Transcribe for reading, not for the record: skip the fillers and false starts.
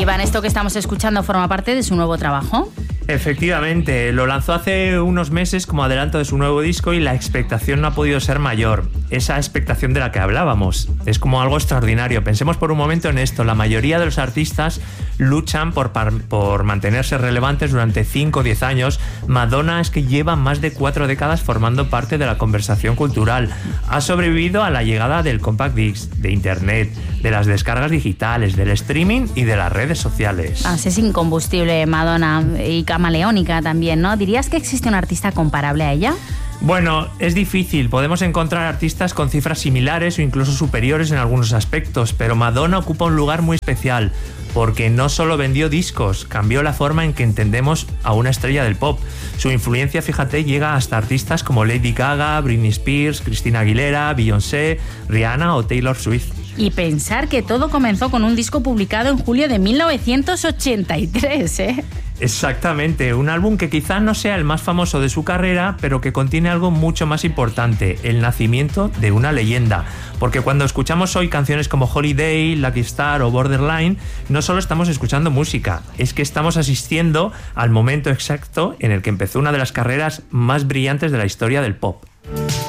Iván, esto que estamos escuchando forma parte de su nuevo trabajo. Efectivamente, lo lanzó hace unos meses como adelanto de su nuevo disco y la expectación no ha podido ser mayor. Esa expectación de la que hablábamos es como algo extraordinario. Pensemos por un momento en esto. La mayoría de los artistas luchan por mantenerse relevantes durante 5 o 10 años. Madonna es que lleva más de 4 décadas formando parte de la conversación cultural. Ha sobrevivido a la llegada del compact disc, de internet, de las descargas digitales, del streaming y de las redes sociales. Es incombustible Madonna y camaleónica también, ¿no? ¿Dirías que existe un artista comparable a ella? Bueno, es difícil. Podemos encontrar artistas con cifras similares o incluso superiores en algunos aspectos, pero Madonna ocupa un lugar muy especial porque no solo vendió discos, cambió la forma en que entendemos a una estrella del pop. Su influencia, fíjate, llega hasta artistas como Lady Gaga, Britney Spears, Christina Aguilera, Beyoncé, Rihanna o Taylor Swift. Y pensar que todo comenzó con un disco publicado en julio de 1983, ¿eh? Exactamente, un álbum que quizá no sea el más famoso de su carrera, pero que contiene algo mucho más importante, el nacimiento de una leyenda. Porque cuando escuchamos hoy canciones como Holiday, Lucky Star o Borderline, no solo estamos escuchando música, es que estamos asistiendo al momento exacto en el que empezó una de las carreras más brillantes de la historia del pop.